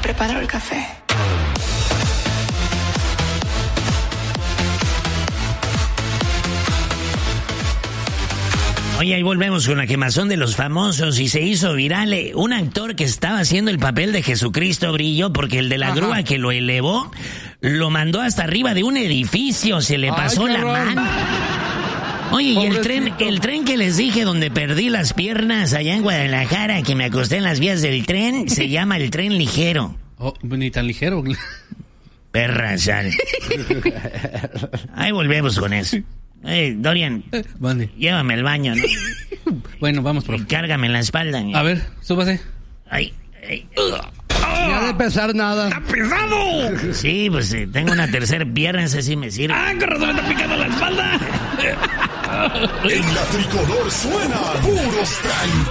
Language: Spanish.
preparo el café. Oye, ahí volvemos con la quemazón de los famosos y se hizo viral un actor que estaba haciendo el papel de Jesucristo Brillo porque el de la grúa que lo elevó lo mandó hasta arriba de un edificio, se le pasó la mano. Oye, y el tren que les dije donde perdí las piernas allá en Guadalajara, que me acosté en las vías del tren, se llama el tren ligero. Oh, ni tan ligero. Perra sal. Ahí volvemos con eso. Dorian, llévame al baño, ¿no? Bueno, vamos, profe. Cárgame en la espalda. ¿no? A ver, súbase. Ay. No ha de pesar nada. ¡Está pesado! Sí, pues tengo una tercera pierna, esa sí me sirve. ¡Ah, con razón me está picando la espalda! En la tricolor suena puros